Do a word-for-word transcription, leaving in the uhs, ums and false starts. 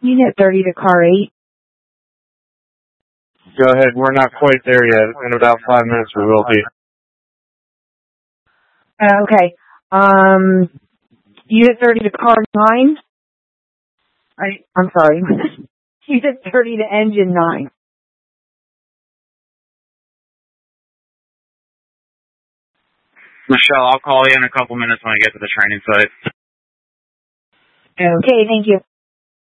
Unit thirty to car eight. Go ahead. We're not quite there yet. In about five minutes we will be. Uh, okay. Um, Unit thirty to car nine. I, I'm sorry. Unit thirty to engine nine. Michelle, I'll call you in a couple minutes when I get to the training site. Okay, thank you.